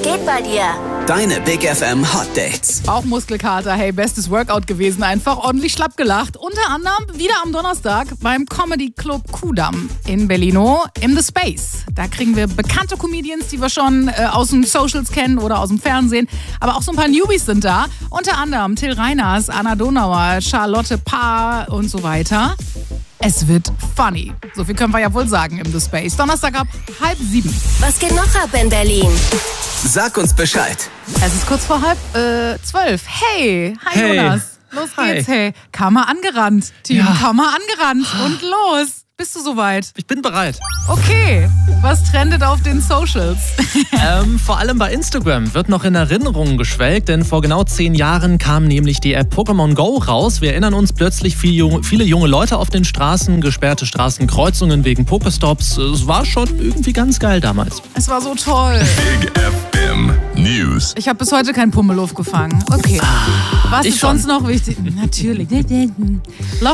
geht bei dir? Deine Big FM Hot Dates. Bauchmuskelkater, hey, bestes Workout gewesen, einfach ordentlich schlapp gelacht. Unter anderem wieder am Donnerstag beim Comedy Club Kudamm in Berlino im The Space. Da kriegen wir bekannte Comedians, die wir schon aus den Socials kennen oder aus dem Fernsehen. Aber auch so ein paar Newbies sind da. Unter anderem Till Reiners, Anna Donauer, Charlotte Paar und so weiter. Es wird funny. So viel können wir ja wohl sagen im The Space. Donnerstag ab 6:30. Was geht noch ab in Berlin? Sag uns Bescheid. Es ist kurz vor 11:30. Hey, hi Hey. Jonas. Los geht's, Hi. hey. Kam mal angerannt, Team. Ja. Kam mal angerannt und los. Bist du soweit? Ich bin bereit. Okay. Was trendet auf den Socials? Vor allem bei Instagram wird noch in Erinnerungen geschwelgt, denn vor genau 10 Jahren kam nämlich die App Pokémon Go raus. Wir erinnern uns plötzlich viele junge Leute auf den Straßen, gesperrte Straßenkreuzungen wegen Pokestops. Es war schon irgendwie ganz geil damals. Es war so toll. Big FM News. Ich habe bis heute keinen Pummeluff gefangen. Okay. Was ich ist schon. sonst noch wichtig? Natürlich. Love